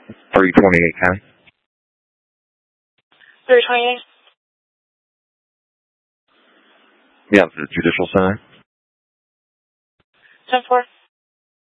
328 County. 328. Yeah, the Judicial Center. 10-4.